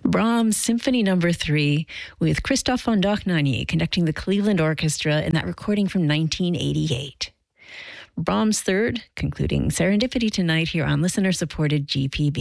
Brahms Symphony No. 3 with Christoph von Dohnanyi conducting the Cleveland Orchestra in that recording from 1988. Brahms' Third, concluding Serendipity tonight here on listener-supported GPB.